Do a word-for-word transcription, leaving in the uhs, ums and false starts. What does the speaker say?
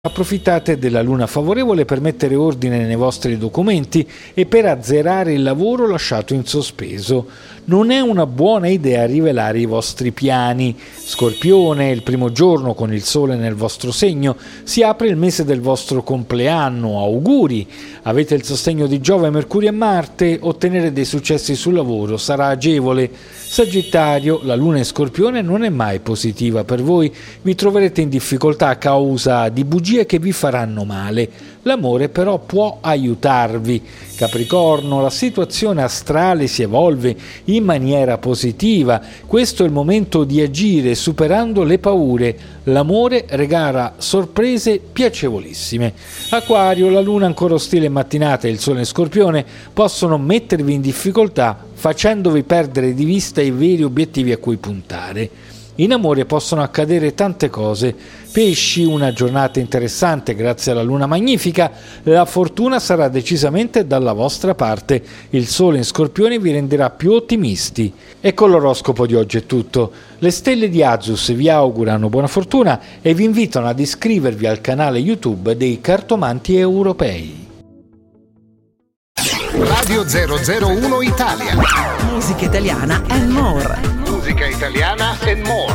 Approfittate della luna favorevole per mettere ordine nei vostri documenti e per azzerare il lavoro lasciato in sospeso. Non è una buona idea rivelare i vostri piani. Scorpione, il primo giorno con il sole nel vostro segno, si apre il mese del vostro compleanno. Auguri! Avete il sostegno di Giove, Mercurio e Marte, ottenere dei successi sul lavoro sarà agevole. Sagittario, la luna in Scorpione non è mai positiva per voi, vi troverete in difficoltà a causa di bugie che vi faranno male. L'amore però può aiutarvi. Capricorno, la situazione astrale si evolve in maniera positiva. Questo è il momento di agire superando le paure. L'amore regala sorprese piacevolissime. Acquario, la luna ancora ostile in mattinata e il sole in Scorpione possono mettervi in difficoltà facendovi perdere di vista i veri obiettivi a cui puntare. In amore possono accadere tante cose. Pesci, una giornata interessante grazie alla luna magnifica, la fortuna sarà decisamente dalla vostra parte. Il sole in Scorpione vi renderà più ottimisti. E con l'oroscopo di oggi è tutto. Le stelle di Azus vi augurano buona fortuna e vi invitano ad iscrivervi al canale YouTube dei Cartomanti Europei. Radio zero zero uno Italia. Musica italiana and more. Musica italiana and more.